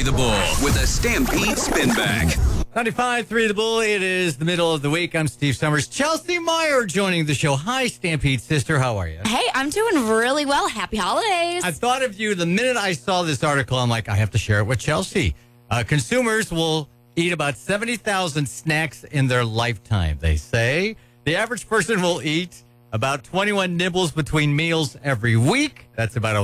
The Bull with a Stampede Spin Back. 95.3 The Bull. It is the middle of the week. I'm Steve Summers. Chelsea Meyer joining the show. Hi, Stampede sister. How are you? Hey, I'm doing really well. Happy holidays. I thought of you the minute I saw this article. I'm like, I have to share it with Chelsea. Consumers will eat about 70,000 snacks in their lifetime, they say. The average person will eat about 21 nibbles between meals every week. That's about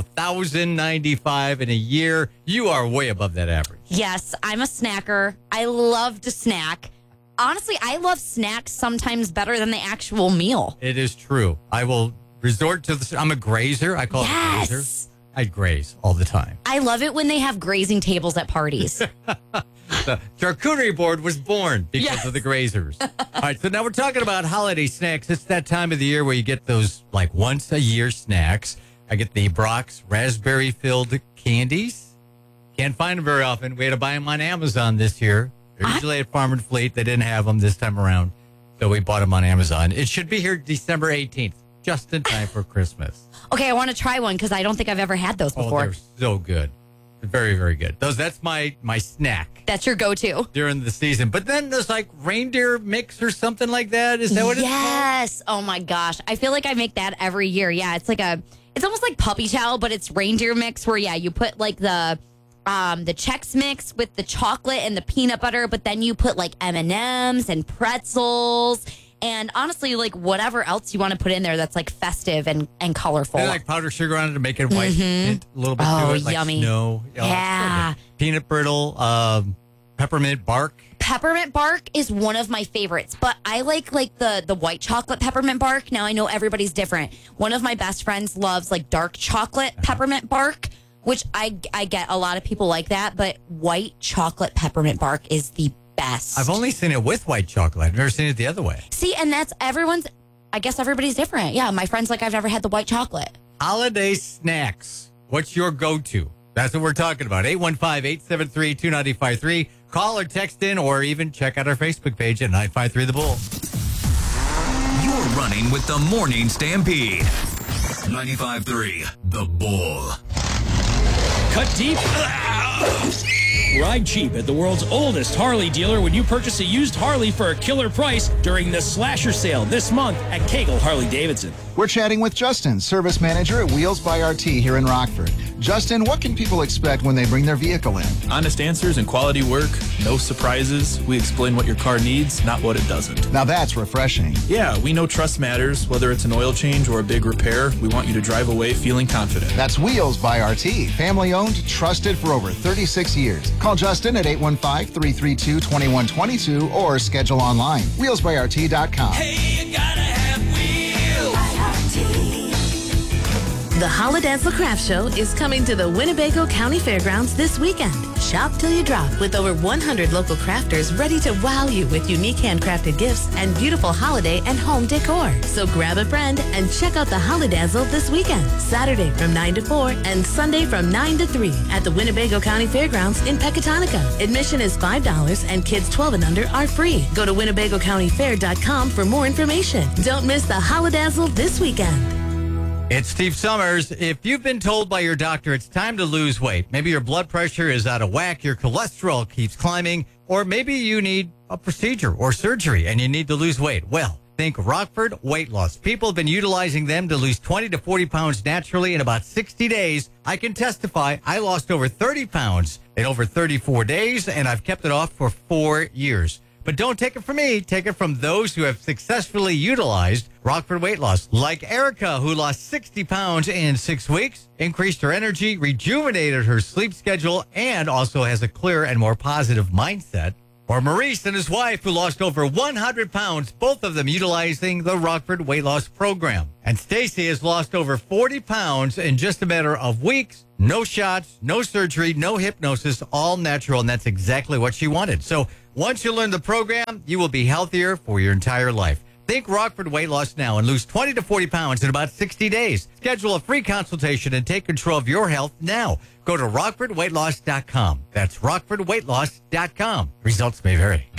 1,095 in a year. You are way above that average. Yes, I'm a snacker. I love to snack. Honestly, I love snacks sometimes better than the actual meal. It is true. I will resort to I'm a grazer. I call it a grazer. I graze all the time. I love it when they have grazing tables at parties. The charcuterie board was born because of the grazers. All right, so now we're talking about holiday snacks. It's that time of the year where you get those like once a year snacks. I get the Brock's raspberry filled candies. Can't find them very often. We had to buy them on Amazon this year. They're usually at Farm and Fleet. They didn't have them this time around, so we bought them on Amazon. It should be here December 18th, just in time for Christmas. Okay, I want to try one because I don't think I've ever had those before. Oh, they're so good. Very, very good. That's my snack. That's your go-to. During the season. But then there's like reindeer mix or something like that. Is that what it's called? Yes. Oh my gosh. I feel like I make that every year. Yeah, it's almost like puppy chow, but it's reindeer mix where, yeah, you put like the Chex Mix with the chocolate and the peanut butter, but then you put like M&Ms and pretzels and honestly, like whatever else you want to put in there that's like festive and colorful. They like powdered sugar on it to make it white. A little bit to it, like yummy. Snow. Oh, yeah. So peanut brittle, peppermint bark. Peppermint bark is one of my favorites, but I like the white chocolate peppermint bark. Now, I know everybody's different. One of my best friends loves like dark chocolate peppermint bark, which I get a lot of people like that, but white chocolate peppermint bark is the best. I've only seen it with white chocolate. I've never seen it the other way. See, and that's I guess everybody's different. Yeah, my friend's like, I've never had the white chocolate. Holiday snacks. What's your go-to? That's what we're talking about. 815-873-2953. Call or text in or even check out our Facebook page at 953 The Bull. You're running with the Morning Stampede. 95.3 The Bull. Cut deep. Ride cheap at the world's oldest Harley dealer when you purchase a used Harley for a killer price during the Slasher Sale this month at Kegel Harley-Davidson. We're chatting with Justin, service manager at Wheels by RT here in Rockford. Justin, what can people expect when they bring their vehicle in? Honest answers and quality work, no surprises. We explain what your car needs, not what it doesn't. Now that's refreshing. Yeah, we know trust matters. Whether it's an oil change or a big repair, we want you to drive away feeling confident. That's Wheels by RT. Family owned, trusted for over 36 years. Call Justin at 815-332-2122 or schedule online. WheelsByRT.com. Hey, you gotta have wheels. The Holidazzle Craft Show is coming to the Winnebago County Fairgrounds this weekend. Shop till you drop with over 100 local crafters ready to wow you with unique handcrafted gifts and beautiful holiday and home decor. So grab a friend and check out the Holidazzle this weekend, Saturday from 9 to 4 and Sunday from 9 to 3 at the Winnebago County Fairgrounds in Pecatonica. Admission is $5 and kids 12 and under are free. Go to WinnebagoCountyFair.com for more information. Don't miss the Holidazzle this weekend. It's Steve Summers. If you've been told by your doctor it's time to lose weight, maybe your blood pressure is out of whack, your cholesterol keeps climbing, or maybe you need a procedure or surgery and you need to lose weight. Well, think Rockford Weight Loss. People have been utilizing them to lose 20 to 40 pounds naturally in about 60 days. I can testify I lost over 30 pounds in over 34 days, and I've kept it off for 4 years. But don't take it from me. Take it from those who have successfully utilized Rockford Weight Loss, like Erica, who lost 60 pounds in 6 weeks, increased her energy, rejuvenated her sleep schedule, and also has a clearer and more positive mindset. Or Maurice and his wife, who lost over 100 pounds, both of them utilizing the Rockford Weight Loss program. And Stacy has lost over 40 pounds in just a matter of weeks. No shots, no surgery, no hypnosis, all natural, and that's exactly what she wanted. So once you learn the program, you will be healthier for your entire life. Think Rockford Weight Loss now and lose 20 to 40 pounds in about 60 days. Schedule a free consultation and take control of your health now. Go to RockfordWeightLoss.com. That's RockfordWeightLoss.com. Results may vary.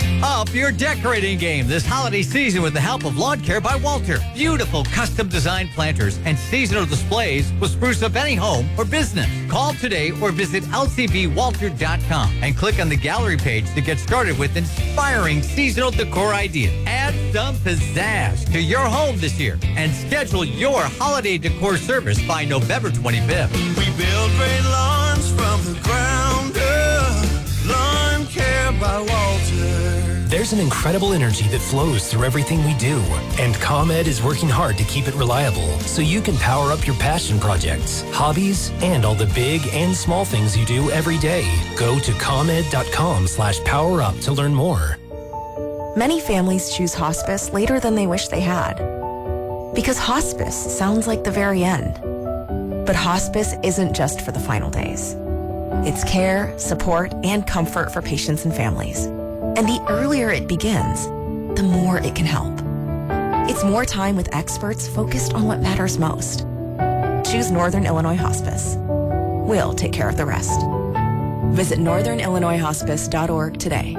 Up your decorating game this holiday season with the help of Lawn Care by Walter. Beautiful custom designed planters and seasonal displays will spruce up any home or business. Call today or visit lcbwalter.com and click on the gallery page to get started with inspiring seasonal decor ideas. Add some pizzazz to your home this year and schedule your holiday decor service by November 25th. We build great lawns from the ground up. Lawn Care by Walter. There's an incredible energy that flows through everything we do, and ComEd is working hard to keep it reliable so you can power up your passion projects, hobbies, and all the big and small things you do every day. Go to ComEd.com/powerup to learn more. Many families choose hospice later than they wish they had. Because hospice sounds like the very end. But hospice isn't just for the final days. It's care, support, and comfort for patients and families. And the earlier it begins, the more it can help. It's more time with experts focused on what matters most. Choose Northern Illinois Hospice. We'll take care of the rest. Visit northernillinoishospice.org today.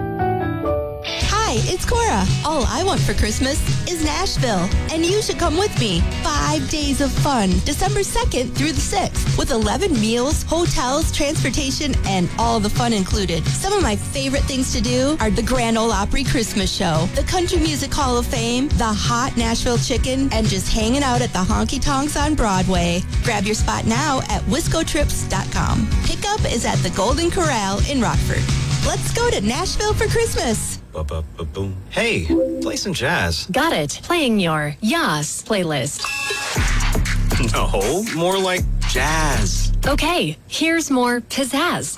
Hi, it's Cora. All I want for Christmas is Nashville, and you should come with me. 5 days of fun, December 2nd through the 6th, with 11 meals, hotels, transportation, and all the fun included. Some of my favorite things to do are the Grand Ole Opry Christmas Show, the Country Music Hall of Fame, the hot Nashville Chicken, and just hanging out at the Honky Tonks on Broadway. Grab your spot now at wiscotrips.com. Pickup is at the Golden Corral in Rockford. Let's go to Nashville for Christmas. Boom. Hey, play some jazz. Got it. Playing your Yas playlist. No, more like jazz. Okay, here's more pizzazz.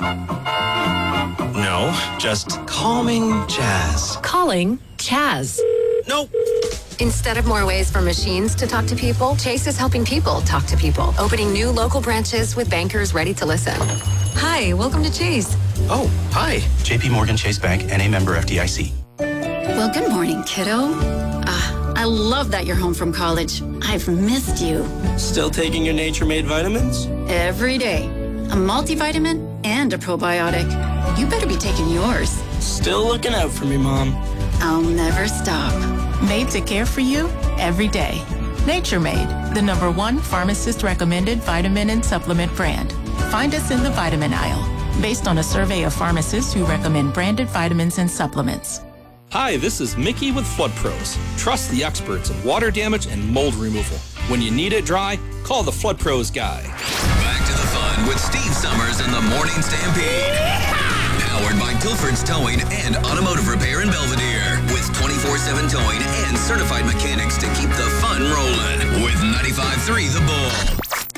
No, just calming jazz. Calling Chaz. Nope. Instead of more ways for machines to talk to people, Chase is helping people talk to people, opening new local branches with bankers ready to listen. Hi, welcome to Chase. Oh, hi. JP Morgan Chase Bank, NA member FDIC. Well, good morning, kiddo. I love that you're home from college. I've missed you. Still taking your Nature-Made vitamins? Every day. A multivitamin and a probiotic. You better be taking yours. Still looking out for me, Mom. I'll never stop. Made to care for you every day. Nature Made, the #1 pharmacist-recommended vitamin and supplement brand. Find us in the vitamin aisle, based on a survey of pharmacists who recommend branded vitamins and supplements. Hi, this is Mickey with Flood Pros. Trust the experts in water damage and mold removal. When you need it dry, call the Flood Pros guy. Back to the fun with Steve Summers and the Morning Stampede. Powered by Tilford's Towing and Automotive Repair in Belvedere. With 24/7 towing and certified mechanics to keep the fun rolling. With 95.3 The Bull.